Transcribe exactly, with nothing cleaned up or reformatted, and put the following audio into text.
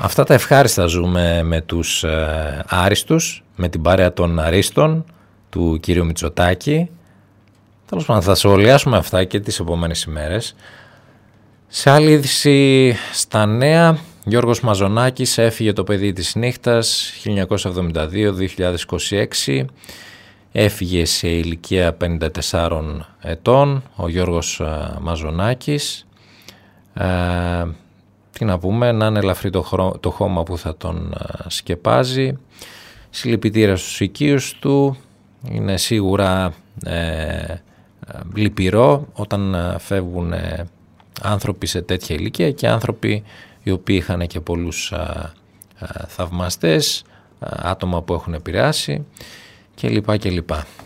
Αυτά τα ευχάριστα ζούμε με τους ε, άριστους, με την παρέα των αρίστων του κύριου Μητσοτάκη. Τέλος πάντων, θα σχολιάσουμε αυτά και τις επόμενες ημέρες. Σε άλλη είδηση στα νέα, Γιώργος Μαζονάκης έφυγε το παιδί της νύχτας χίλια εννιακόσια εβδομήντα δύο με δύο χιλιάδες είκοσι έξι. Έφυγε σε ηλικία πενήντα τεσσάρων ετών ο Γιώργος Μαζονάκης. Ε, τι να πούμε, να είναι ελαφρύ το, χρό, το χώμα που θα τον σκεπάζει. Συλληπιτήρια στους οικείους του. Είναι σίγουρα ε, λυπηρό όταν φεύγουν ε, άνθρωποι σε τέτοια ηλικία και άνθρωποι οι οποίοι είχαν και πολλούς α, α, θαυμαστές, α, άτομα που έχουν επηρεάσει και λοιπά και λοιπά.